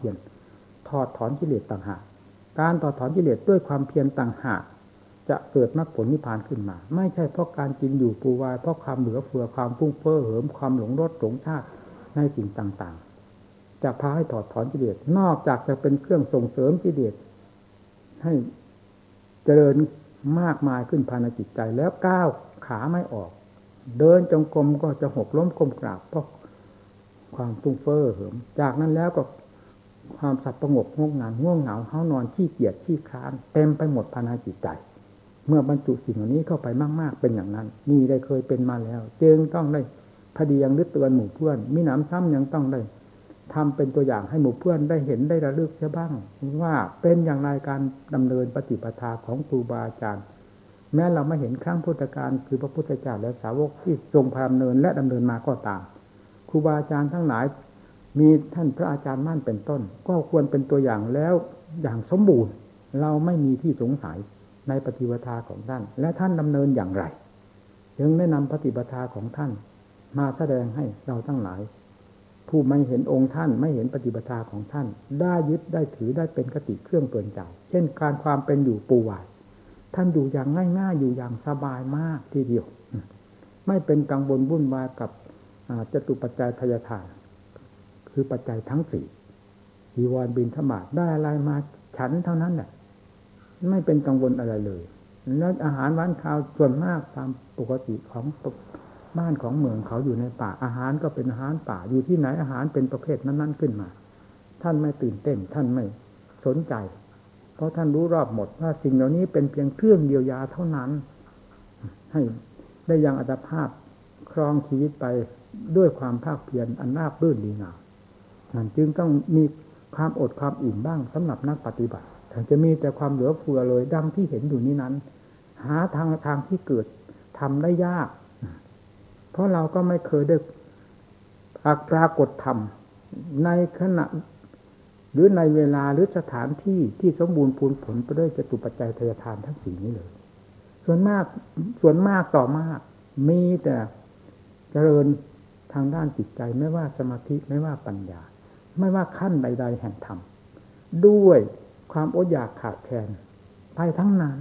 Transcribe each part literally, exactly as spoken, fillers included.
พียรถอดถอนกิเลสต่างหากการถอดถอนกิเลสด้วยความเพียรต่างหากจะเกิดมรรคผลนิพพานขึ้นมาไม่ใช่เพราะการกินอยู่ปูวายเพราะความเหลือเฟือความฟุ้งเฟ้อเหิมความหลงรสหลงชาติในสิ่งต่างๆจะพาให้ถอดถอนกิเลสนอกจากจะเป็นเครื่องส่งเสริมกิเลสให้เจริญมากมายขึ้นภายในจิตใจแล้วก้าวขาไม่ออกเดินจงกรมก็จะหกล้มก้มกราบเพราะความฟุ้งเฟ้อเหิมจากนั้นแล้วก็ความสับประงกง่วงงานง่วงเหงาเฮานอนขี้เกียจขี้คร้านเต็มไปหมดภายในจิตใจเมื่อบรรจุสิ่งเหล่านี้เข้าไปมากๆเป็นอย่างนั้นนี่ได้เคยเป็นมาแล้วจึงต้องได้พอดียังนึกเตือนหมู่เพื่อนมิหนำซ้ำยังต้องได้ทำเป็นตัวอย่างให้หมู่เพื่อนได้เห็นได้ระลึกเสียบ้างว่าเป็นอย่างไรการดำเนินปฏิปทาของครูบาอาจารย์แม้เราไม่เห็นครั้งพุทธกาลคือพระพุทธเจ้าและสาวกที่ทรงพาดำเนินและดำเนินมาก็ตามครูบาอาจารย์ทั้งหลายมีท่านพระอาจารย์มั่นเป็นต้นก็ควรเป็นตัวอย่างแล้วอย่างสมบูรณ์เราไม่มีที่สงสัยในปฏิปทาของท่านและท่านดำเนินอย่างไรจึงได้นำปฏิปทาของท่านมาแสดงให้เราทั้งหลายผู้ไม่เห็นองค์ท่านไม่เห็นปฏิปทาของท่านได้ยึดได้ถือได้เป็นคติเครื่องเตือนใจเช่นการความเป็นอยู่ปูวายท่านอยู่อย่างง่ายๆอยู่อย่างสบายมากทีเดียวไม่เป็นกังวลวุ่นวายกับจตุปัจจัยทายทานคือปัจจัยทั้งสี่จีวรบิณฑบาตได้อะไรมาฉันเท่านั้นแหละไม่เป็นกังวลอะไรเลยแล้วอาหารหวานข้าวส่วนมากตามปกติของบ้านของเมืองเขาอยู่ในป่าอาหารก็เป็นอาหารป่าอยู่ที่ไหนอาหารเป็นประเภทนั้นๆขึ้นมาท่านไม่ตื่นเต้นท่านไม่สนใจเพราะท่านรู้รอบหมดว่าสิ่งเหล่านี้เป็นเพียงเครื่องเยียวยาเท่านั้นให้ได้ยังอัตภาพครองชีวิตไปด้วยความภาคเพียรอันราบรื่นดีงามนั่นจึงต้องมีความอดความอิ่มบ้างสำหรับนักปฏิบัติถ้าจะมีแต่ความเหลือเฟือเลยดังที่เห็นอยู่นี้นั้นหาทางทางที่เกิดทำได้ยากเพราะเราก็ไม่เคยได้ปรากฏธรรมในขณะหรือในเวลาหรือสถานที่ที่สมบูรณ์พูนผลไปด้วยจตุปัจจัยทายทานทั้งสี่นี้เลยส่วนมากส่วนมากต่อมากมีแต่เจริญทางด้านจิตใจไม่ว่าสมาธิไม่ว่าปัญญาไม่ว่าขั้นใดๆแห่งธรรมด้วยความอดอยากขาดแคลนไปทั้งนั้น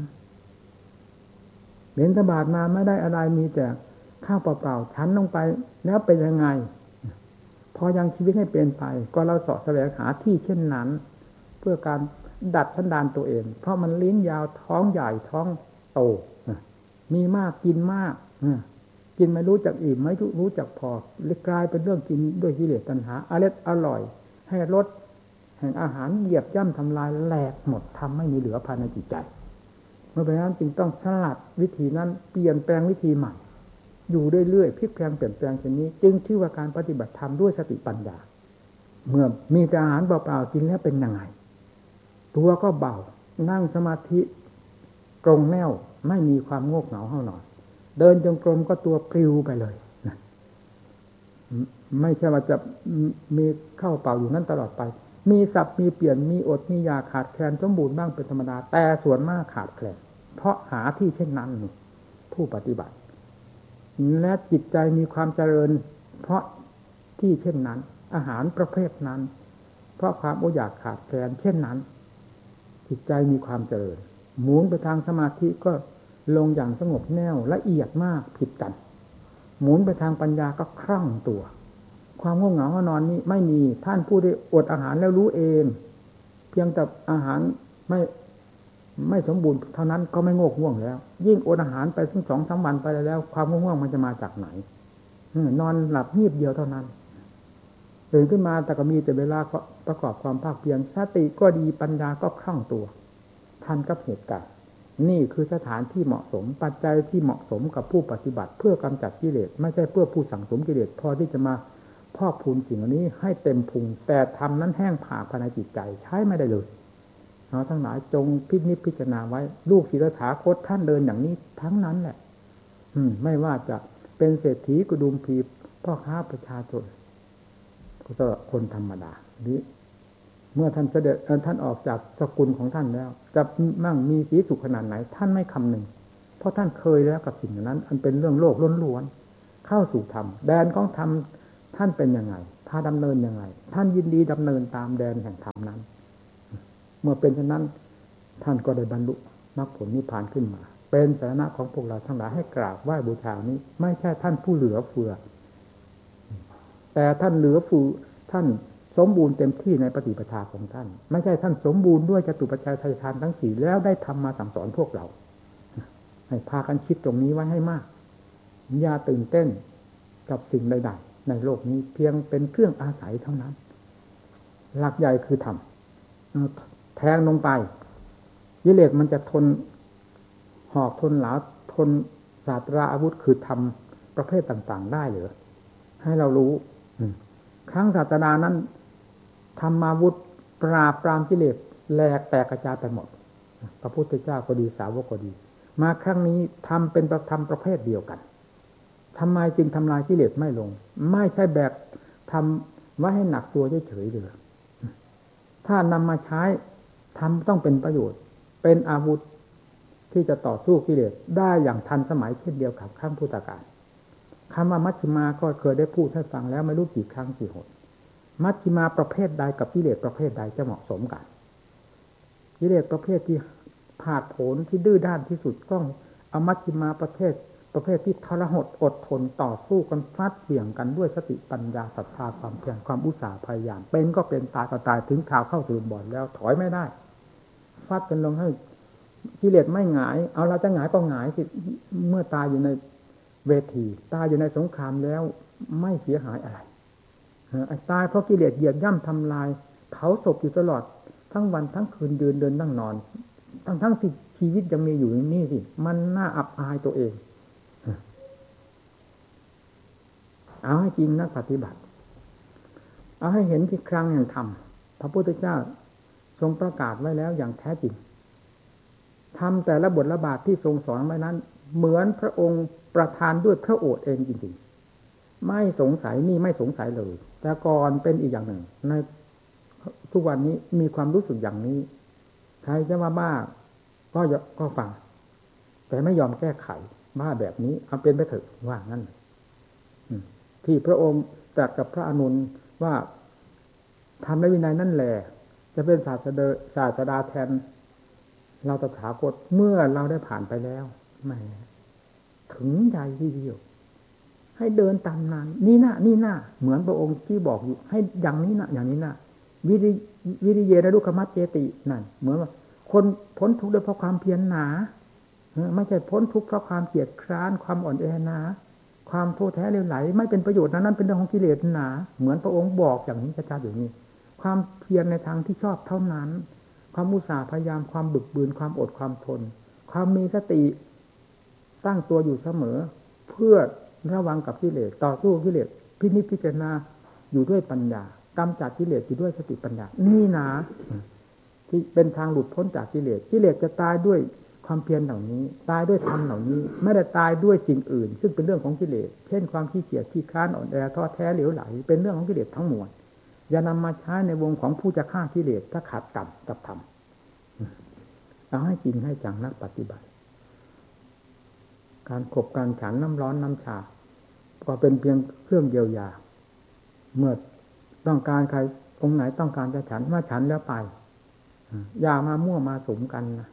บิณฑบาตมาไม่ได้อะไรมีแต่ข้าวเปล่าๆฉันลงไปแล้วเป็นยังไงพอยังชีวิตให้เป็นไปก็เราเสาะแสวงหาที่เช่นนั้นเพื่อการดัดสันดานตัวเองเพราะมันลิ้นยาวท้องใหญ่ท้องโตมีมากกินมากกินไม่รู้จักอิ่มไม่รู้จักพอเลยกลายเป็นเรื่องกินด้วยกิเลสตัณหาอร่อยอร่อยให้รสแห่งอาหารเหยียบย่ำทำลายแหลกหมดทำไม่มีเหลือภายในจิตใจเมื่อเป็นนั้นจึงต้องสลัดวิธีนั้นเปลี่ยนแปลงวิธีใหม่อยู่เรื่อยๆพลิกแปลงเปลี่ยนแปลงเช่นนี้จึงชื่อว่าการปฏิบัติธรรมด้วยสติปัญญาเมื่อมีแต่อาหารเปล่าๆกินแล้วเป็นยังไงตัวก็เบานั่งสมาธิตรงแนวไม่มีความโงกเหงาเฮานอนเดินจงกรมก็ตัวปลิวไปเลยนะไม่ใช่ว่าจะมีเข้าเป่าอยู่นั้นตลอดไปมีสับมีเปลี่ยนมีอดมียาขาดแคลนสมบูรณ์บ้างเป็นธรรมดาแต่ส่วนมากขาดแคลนเพราะหาที่เช่นนั้นผู้ปฏิบัติและจิตใจมีความเจริญเพราะที่เช่นนั้นอาหารประเภทนั้นเพราะความอดอยากขาดแคลนเช่นนั้นจิตใจมีความเจริญหมุนไปทางสมาธิก็ลงอย่างสงบแน่วละเอียดมากผิดกันหมุนไปทางปัญญาก็คล่องตัวความง่วงเหงาหานอนนี้ไม่มีท่านผู้ได้อดอาหารแล้วรู้เองเพียงแต่อาหารไม่ไม่สมบูรณ์เท่านั้นก็ไม่ง่วงง่วงแล้วยิ่งอดอาหารไปถึงสองสามวันไปแล้วความง่วงมันจะมาจากไหนนอนหลับงีบเดียวเท่านั้นตื่นขึ้นมาแต่ก็มีแต่เวลาประกอบความภาคเพียรสติก็ดีปัญญาก็คล่องตัวทันกับเหตุการณ์นี่คือสถานที่เหมาะสมปัจจัยที่เหมาะสมกับผู้ปฏิบัติเพื่อกำจัดกิเลสไม่ใช่เพื่อผู้สั่งสมกิเลสพอที่จะมาพอกพูนสิ่งเหล่านี้ให้เต็มพุงแต่ทำนั้นแห้งผากภายในจิตใจใช้ไม่ได้เลยเราทั้งหลายจงพิจิตรพิจารณาไว้ลูกศิษย์ถาคตท่านเดินอย่างนี้ทั้งนั้นแหละอืมไม่ว่าจะเป็นเศรษฐีกุดุมพีพ่อค้าประชาชนก็คนธรรมดาหรือเมื่อท่านเสด็จท่านออกจากสกุลของท่านแล้วจะมั่งมีสีสุขขนาดไหนท่านไม่คำนึงเพราะท่านเคยแล้วกับสิ่งนั้นอันเป็นเรื่องโลกล้วนๆเข้าสู่ธรรมแดนของธรรมท่านเป็นยังไงพาดำเนินอย่างไรท่านยินดีดำเนินตามแดนแห่งธรรมนั้นเมื่อเป็นเช่นนั้นท่านก็ได้บรรลุมรรคผลนิพพานขึ้นมาเป็นสาระของพวกเราทั้งหลายให้กราบไหว้บูชานี้ไม่ใช่ท่านผู้เหลือเฟือแต่ท่านเหลือฟูท่านสมบูรณ์เต็มที่ในปฏิปทาของท่านไม่ใช่ท่านสมบูรณ์ด้วยจตุปัจจัยไทยทานทั้งสี่แล้วได้ทำมาสั่งสอนพวกเราให้พากันคิดตรงนี้ไว้ให้มากอย่าตื่นเต้นกับสิ่งใดๆในโลกนี้เพียงเป็นเครื่องอาศัยเท่านั้นหลักใหญ่คือธรรมแทงลงไปกิเลสมันจะทนหอกทนหลาทนศาสตราอาวุธคือธรรมประเภทต่างๆได้หรือให้เรารู้ครั้งศาสดานั้นธรรมาวุธปราบปรามกิเลสแหลกแตกกระจายไปหมดพระพุทธเจ้าก็ดีสาวกก็ดีมาครั้งนี้ทำเป็นประธรรมประเภทเดียวกันทำไมจึงทำลายกิเลสไม่ลงไม่ใช่แบกทำไว้ให้หนักตัวเฉยๆเลยถ้านำมาใช้ทำต้องเป็นประโยชน์เป็นอาวุธที่จะต่อสู้กิเลสได้อย่างทันสมัยเช่นเดียวกับครั้งพุทธกาลคำว่ามัชฌิมาก็เคยได้พูดให้ฟังแล้วไม่รู้กี่ครั้งกี่หนมัชฌิมาประเภทใดกับกิเลสประเภทใดจะเหมาะสมกันกิเลสประเภทที่ผาดโผนที่ดื้อด้านที่สุดต้องเอามัชฌิมาประเภทประเภทที่ทรหดอดทนต่อสู้กันฟัดเบี่ยงกันด้วยสติปัญญาศรัทธาความเพียรความอุตสาห์พยายามเป็นก็เป็นตายก็ตายถึงข่าวเข้าสู่บ่อนแล้วถอยไม่ได้ฟัดกันลงให้กิเลสไม่หงายเอาเราจะหงายก็หงายสิเมื่อตายอยู่ในเวทีตายอยู่ในสงครามแล้วไม่เสียหายอะไรตายเพราะกิเลสเหยียบย่ำทำลายเผาศพอยู่ตลอดทั้งวันทั้งคืนเดินเดินนั่งนอนทั้งทั้งที่ชีวิตยังมีอยู่นี่สิมันน่าอับอายตัวเองเอาให้จริงนักปฏิบัติเอาให้เห็นที่ครั้งแห่งธรรมพระพุทธเจ้าทรงประกาศไว้แล้วอย่างแท้จริงธรรมแต่ละบทละบาทที่ทรงสอนไว้นั้นเหมือนพระองค์ประทานด้วยพระโอษฐ์เองจริงๆไม่สงสัยนี่ไม่สงสัยเลยแต่ก่อนเป็นอีกอย่างหนึ่งในทุกวันนี้มีความรู้สึกอย่างนี้ใครจะมาบ้าก็ก็ฟังแต่ไม่ยอมแก้ไขบ้าแบบนี้เอาเป็นไปเถอะว่างั้นที่พระองค์ตรัสกับพระอานนท์ว่าธรรมและวินัยนั่นแหละจะเป็นศาสดาศาสดาแทนเราตถาคตเมื่อเราได้ผ่านไปแล้วแหมถึงใจทีเดียวให้เดินตามนั้นนี่นะนี่นะเหมือนพระองค์ที่บอกอยู่ให้อย่างนี้นะอย่างนี้นะวิริวิริเยนะดุขมัจเจตินั่นเหมือนว่าคนพ้นทุกข์ด้วยเพราะความเพียรหนาไม่ใช่พ้นทุกข์เพราะความเกียจคร้านความอ่อนแอหนาความโทษแท้เลวไหลไม่เป็นประโยชน์นั้นนั้นเป็นเรื่องของกิเลสหนาเหมือนพระองค์บอกอย่างนี้ชัดๆอย่างนี้ความเพียรในทางที่ชอบเท่านั้นความอุตสาห์พยายามความบึกบืนความอดความทนความมีสติตั้งตัวอยู่เสมอเพื่อระวังกับกิเลสต่อสู้กิเลสพินิจพิจารณาอยู่ด้วยปัญญากำจัดกิเลสอยู่ด้วยสติปัญญานี่นะที่เป็นทางหลุดพ้นจากกิเลสกิเลสจะตายด้วยความเพียรเหล่านี้ตายด้วยธรรมเหล่านี้ไม่ได้ตายด้วยสิ่งอื่นซึ่งเป็นเรื่องของกิเลสเช่นความขี้เกียจขี้คร้านอ่อนแอท้อแท้เหลวไหลเป็นเรื่องของกิเลสทั้งมวลอย่านำมาใช้ในวงของผู้จะฆ่ากิเลสถ้าขาดกรรมกับธรรมเอาให้จริงให้จังนักปฏิบัติการขบการฉันน้ำร้อนน้ำชาก็เป็นเพียงเครื่องเยียวยาเมื่อต้องการใครองค์ไหนต้องการจะฉันมาฉันแล้วไปอย่ามามั่วมาสมกันนะ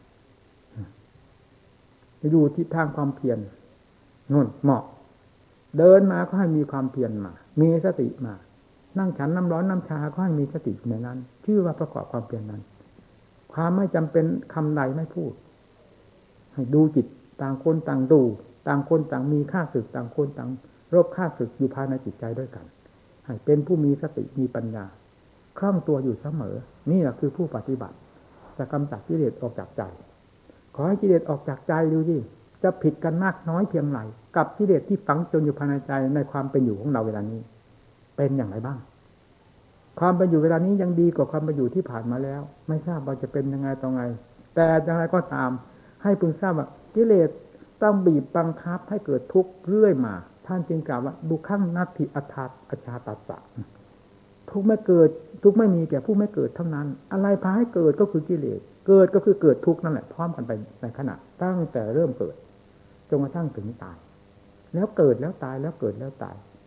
อยู่ที่ทางความเพียรนู่นเหมาะเดินมาก็ให้มีความเพียรมามีสติมานั่งฉันน้ำร้อนน้ำชาก็ให้มีสติในนั้นชื่อว่าประกอบความเพียรนั้นความไม่จำเป็นคำใดไม่พูดให้ดูจิตต่างคนต่างดูต่างคนต่างมีค่าศึกต่างคนต่างรบค่าศึกอยู่ภายในจิตใจด้วยกันให้เป็นผู้มีสติมีปัญญาคล่องตัวอยู่เสมอนี่แหละคือผู้ปฏิบัติจะกำจัดกิเลสออกจากใจขอให้กิเลสออกจากใจดูสิจะผิดกันมากน้อยเพียงไรกับกิเลสที่ฝังจมอยู่ภายในใจในความเป็นอยู่ของเราเวลานี้เป็นอย่างไรบ้างความเป็นอยู่เวลานี้ยังดีกว่าความเป็นอยู่ที่ผ่านมาแล้วไม่ทราบว่าจะเป็นยังไงต่อไงแต่อย่างไรก็ตามให้พึงทราบว่ากิเลสต้องบีบบังคับให้เกิดทุกข์เรื่อยมาท่านจึงกล่าวว่าดูข้างนัตถิอัฏฐาอชาตัสสะทุกข์ไม่เกิดทุกข์ไม่มีแก่ผู้ไม่เกิดเท่านั้นอะไรพาให้เกิดก็คือกิเลสเกิดก็คือเกิดทุกข์นั่นแหละพร้อมกันไปในขณะตั้งแต่เริ่มเกิดจนกระทั่งถึงตายแล้วเกิดแล้วตายแล้วเกิดแล้วตาย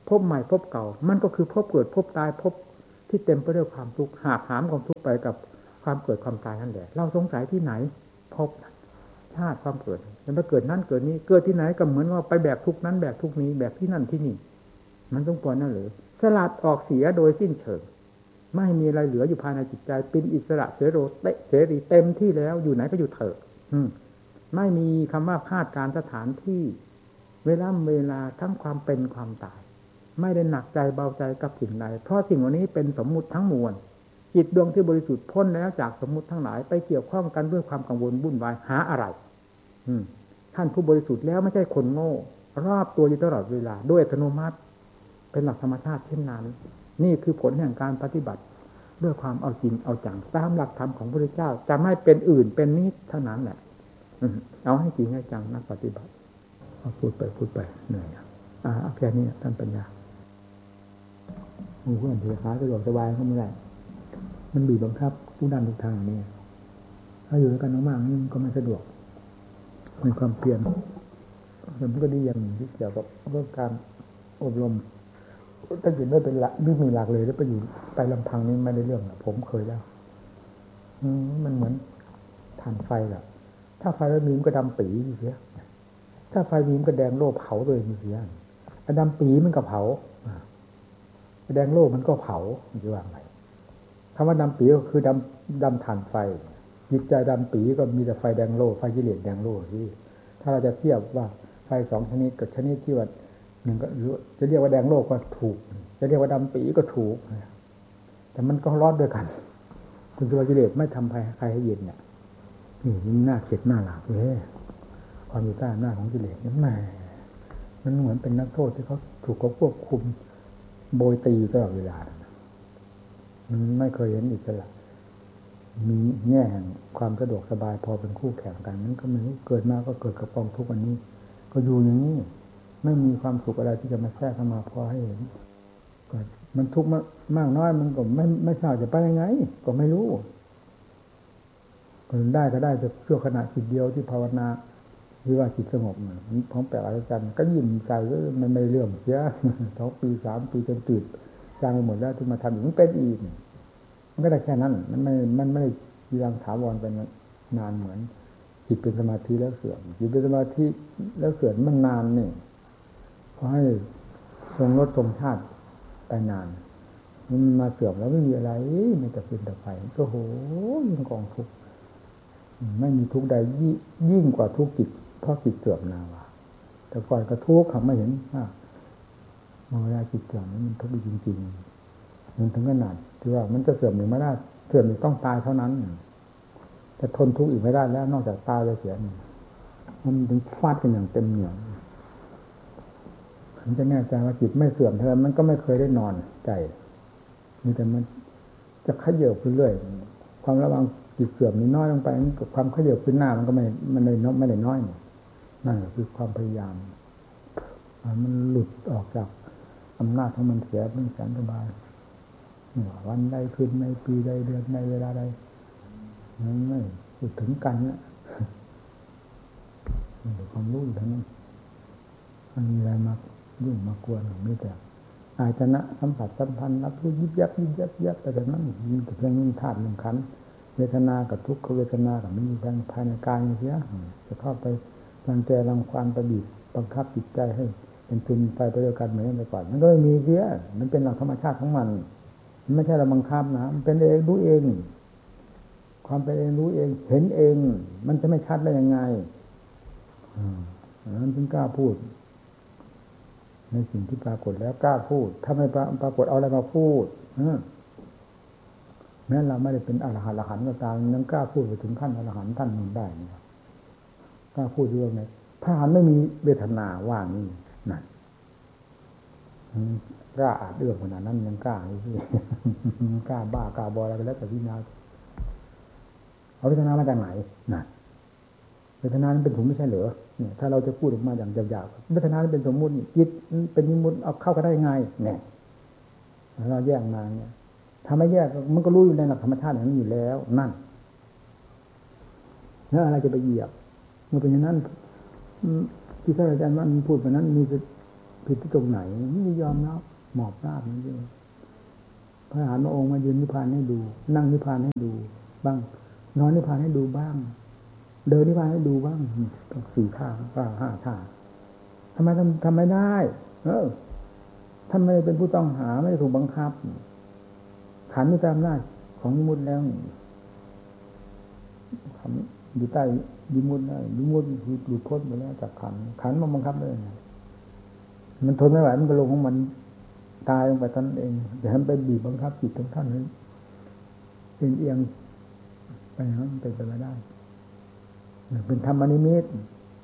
พบใหม่พบเก่ามันก็คือพบเกิดพบตายพบที่เต็มไปด้วยความทุกข์หากหามความทุกข์ไปกับความเกิดความตายนั่นแหละเราสงสัยที่ไหนพบชาติความเกิดมันไปเกิดนั่นเกิดนี้เกิดที่ไหนก็เหมือนว่าไปแบกทุกนั้นแบกทุกนี้แบกที่นั่นที่นี่มันต้องปล่อยนั่นหรือสลัดออกเสียโดยสิ้นเชิงไม่มีอะไรเหลืออยู่ภายในจิตใจเป็นอิสระเสโรเตเสรีเต็มที่แล้วอยู่ไหนก็อยู่เถอะไม่มีคำว่าพลาดการสถานที่เวลาเวลาทั้งความเป็นความตายไม่ได้หนักใจเบาใจกับสิ่งใดเพราะสิ่งเหล่านี้เป็นสมมุติทั้งมวลจิตดวงที่บริสุทธิ์พ้นแล้วจากสมมุติทั้งหลายไปเกี่ยวข้องกันด้วยความกังวลวุ่นวายหาอะไรท่านผู้บริสุทธิ์แล้วไม่ใช่คนโง่รอบตัวอยู่ตลอดเวลาด้วยอัตโนมัติเป็นหลักธรรมชาติเช่นนั้นนี่คือผลแห่งการปฏิบัติด้วยความเอาจริงเอาจังตามหลักธรรมของพระพุทธเจ้าจะไม่เป็นอื่นเป็นนี้เท่านั้นแหละเอาให้จริงให้จังนักปฏิบัติพูดไปพูดไปเหนื่อยอ่าแค่นี้ท่านปัญญาเพื่อนถือขาสะดวกสบายก็ไม่ได้มันบีบบังคับทุกด้านทุกทางนี่ถ้าอยู่ด้วยกันมากๆนี่มันก็ไม่สะดวกมีความเพียรแต่มันก็ดีอย่างที่เกี่ยวกับเรื่องการอบรมถ้าอยู่ไม่เป็นหลักไม่มีหลักเลยแล้วไปอยู่ไปลำพังนี่ไม่ได้เรื่องผมเคยแล้วมันเหมือนถ่านไฟแหละถ้าไฟไม่มีมันก็ดำปีเสียถ้าไฟมีมันก็แดงโล่เผาเลยมันเสียไอ้ดำปีมันก็เผาไอ้แดงโล่มันก็เผาจะว่าไงคำว่าดำปีก็คือดำดำถ่านไฟจิตใจดำปีก็มีแต่ไฟแดงโล่ไฟกิเลสแดงโล่ที่ถ้าเราจะเทียบว่าไฟสองชนิดกับชนิดที่ว่าหนึ่งก็จะเรียกว่าแดงโล่ก็ถูกจะเรียกว่าดำปีก็ถูกแต่มันก็ร้อนด้วยกันคุณตัวกิเลสไม่ทำใครใครให้เย็นเนี่ยนี่มันน่าเข็ดหน้าหลาบเลยความอยู่ใต้อำนาจของกิเลสนั่นแหละมันเหมือนเป็นนักโทษที่เขาถูกเขาควบคุมโบยตีอยู่ตลอดเวลามันไม่เคยเห็นอิสระมีแง่แห่งความสะดวกสบายพอเป็นคู่แข่งกันนั้นก็ไม่รู้เกิดมาก็เกิดกับกองทุกข์อันนี้ก็อยู่อย่างนี้ไม่มีความสุขอะไรที่จะมาแทรกเข้ามาพอให้เห็นก็มันทุกข์มากน้อยมันก็ไม่ไม่ทราบจะไปยังไงก็ไม่รู้ก็ได้ก็ได้แต่ชั่วขณะจิตเดียวที่ภาวนาหรือว่าจิตสงบมันพร้อมแปลอะไรกันก็ยิ้มใจก็มันไม่เรื่องเสียสองปีสามปีจนตื่นจางไปหมดแล้วที่มาทำอย่างนี้เป็นอีกมันก็ได้แค่นั้นมันไม่มันไม่ยังถาวรเป็นนานเหมือนจิตเป็นสมาธิแล้วเสื่อมจิตเป็นสมาธิแล้วเสื่อมมันนานนี่พอให้ทรงรสทรงชาติไปนานมันมาเสื่อมแล้วไม่มีอะไรมันจะเป็นแต่ไฟโอ้โหยิ่งกองทุกข์ไม่มีทุกข์ใดยิ่งกว่าทุกข์จิตเพราะจิตเสื่อมนาวาแต่ก่อนก็ทุกข์เขาไม่เห็นว่าเมื่อเวลาจิตเสื่อมมันทุกข์จริงๆมันถึงขนาดที่ว่ามันจะเสื่อมหรือไม่ได้เสื่อมต้องตายเท่านั้นแต่ทนทุกข์อีกไม่ได้แล้วนอกจากตายจะเสียมันถึงฟาดกันอย่างเต็มเหนี่ยวมันจะแน่ใจว่าจิตไม่เสื่อมเท่านั้นมันก็ไม่เคยได้นอนใจมีแต่มันจะขยับไปเรื่อยความระวังจิตเสื่อมนี่น้อยลงไปกับความขยับขึ้นหน้ามันก็ไม่มันเลยไม่ได้น้อยนั่นคือความพยายามมันหลุดออกจากอำนาจของมันเสียเป็นแสนสบายวันใดคืนในปีใดเดือนในเวลาใดมันไม่พูดถึงกันนะมันเป็นความรู้อยู่ทั้งนั้นมันมีอะไรมายุ่งมากวนไม่แต่อายชนะสัมผัสสัมพันธ์รับรู้ยิบยับยิบยับยิบยับแต่จากนั้นมีแต่เพียงนิธาตุหนึ่งขันเวทนากับทุกขเวทนากับไม่มีทางภายในกายเสียจะเข้าไปรังแกรังควานประดิษฐ์บังคับจิตใจให้เป็นทุนไปไปด้วยกันเหมือนแต่ก่อนมันก็ไม่มีเสียมันเป็นหลักธรรมชาติของมันมันไม่ใช่เราบังคับนะมันเป็นเองรู้เองความเป็นเองรู้เองเห็นเองมันจะไม่ชัดได้ยังไงนั้นถึงกล้าพูดในสิ่งที่ปรากฏแล้วกล้าพูดถ้าไม่ปรากฏเอาอะไรมาพูดแม้เราไม่ได้เป็นอรหันต์อรหันต์ก็ตามยังกล้าพูดไปถึงขั้นอรหันต์ท่านนึงได้กล้าพูดเรื่องไหนพระอรหันต์ไม่มีเวทนาว่างนี่นั่นกล้าอาจเอื้อมขนาดนั้นยังกล้าที่กล้าบ้ากล้าบออะไรไปแล้วแต่พิจารณาเอาเวทนามาจากไหนนั่นเวทนานั้นเป็นสมมุติไม่ใช่เหรอเนี่ยถ้าเราจะพูดออกมาอย่างหยาบๆเวทนานั้นเป็นสมมุติจิตเป็นสมมุติเอาเข้ากันได้ยังไงเนี่ยเราแยกมาเนี่ยถ้าไม่แยกมันก็รู้อยู่ในหลักธรรมชาติอย่างนั้นอยู่แล้วนั่นแล้วอะไรจะไปเหยียบเมื่อเป็นอย่างนั้นที่ท่านอาจารย์ว่ามันพูดแบบนั้นมีผิดที่ตรงไหนไม่ยอมรับหมอบราบนี่เองพระอรหันต์องค์มายืนนิพพานให้ดูนั่งนิพพานให้ดูบ้างนอนนิพพานให้ดูบ้างเดินนิพพานให้ดูบ้างสี่ท่าบ้างห้าท่าทำไมทำทำไม่ได้ เออท่านไม่ได้เป็นผู้ต้องหาไม่ได้ถูกบังคับขันธ์มีตามอำนาจของวิมุตติแล้วขันธ์อยู่ใต้วิมุตติแล้ววิมุตติคือหลุดพ้นไปแล้วจากขันธ์ขันธ์มันบังคับได้ยังไงมันทนไม่ไหวมันก็ลงของมันตายลงไปท่านเองแต่ท่านไปบีบบังคับจิตของท่านนั้นเอียงเอียงไปนั้นเป็นไปไม่ได้เป็นธรรมนิมิต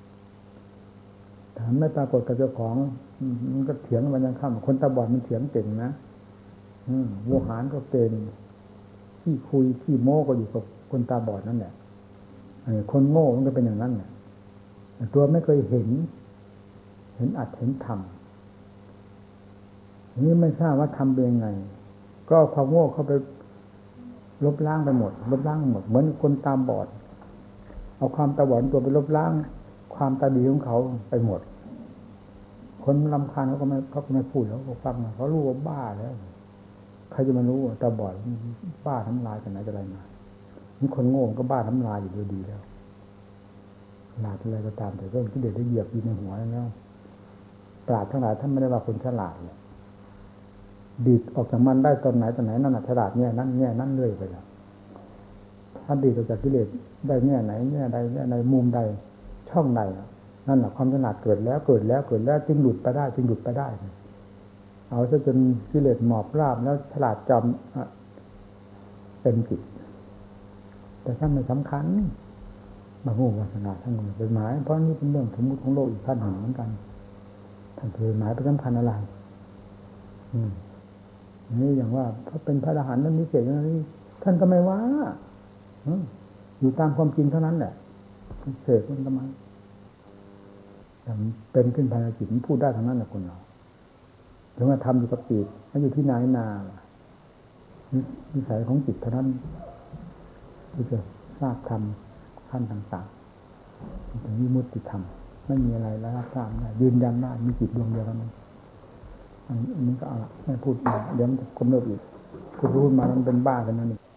ถามไม่ปรากฏกับเจ้าของมันก็เถียงมันยังข้ามคนตาบอดมันเถียงเก่งนะโวหารก็เป็นที่คุยที่โม้ก็อยู่กับคนตาบอดนั่นแหละคนโง่มันก็เป็นอย่างนั้นเนี่ยตัวไม่เคยเห็นเห็นอัดเห็นทำนี่ไม่ทราบว่าทำเป็นยังไงก็เอาความโง่เข้าไปลบล้างไปหมดลบล้างหมดเหมือนคนตาบอดเอาความตาบอดตัวไปลบล้างความตาดีของเขาไปหมดคนรำคาญเขาก็ไม่เขาก็ไม่พูดแล้วเขาฟังเขารู้ว่าบ้าแล้วใครจะมารู้ตาบอดบ้าทำลายกันไหนจะอะไรมานี่คนโง่ก็บ้าทำลายอยู่ดีดีแล้วหลาดอะไรก็ตามแต่เรื่องที่เด็กได้เหยียบอยู่ในหัวแล้วปราชญ์ทั้งหลายท่านไม่ได้ว่าคนฉลาดเลยดีดออกจากมันได้ตอนไหนตอนไหนนั่นน่ะฉลาดเนี่ยนั่นเนี่ยนั่นเรื่อยไปแล้วท่านดีดออกจากกิเลสได้แง่ไหนแง่ใดแง่ในมุมใดช่องใดนั่นแหละความฉลาดเกิดแล้วเกิดแล้วเกิดแล้วจึงหลุดไปได้จึงหลุดไปได้เอาซะจนกิเลสหมอบราบแล้วฉลาดจอมเต็มจิตแต่ท่านไม่สำคัญบางโง่บางขนาดท่านเป็นหมายเพราะนี่เป็นเรื่องสมมติของโลกอีกขั้นหนึ่งเหมือนกันท่านคือหมายเป็นสำคัญอะไรอืมนี่อย่างว่าถ้าเป็นพระอรหันต์นั้นนิเศษอย่างนี้ท่านก็ไม่ว่าอยู่ตามความจริงเท่านั้นแหละเสกมันทำไมเป็นขึ้นภายในจิตมันพูดได้ทั้งนั้นแหละคนเราถึงว่าทำอยู่กับจิตมันอยู่ที่ไหนนานิสัยของจิตเท่านั้นที่จะทราบธรรมขั้นต่างๆถึงวิมุตติธรรมไม่มีอะไรแล้วทราบได้ยืนยันได้มีจิตดวงเดียวเท่านั้นอันนี้ก็เอาละไม่พูดมาเดี๋ยวมันจะกำเริบอีกพูดพูดมามันเป็นบ้ากันนั่นเอง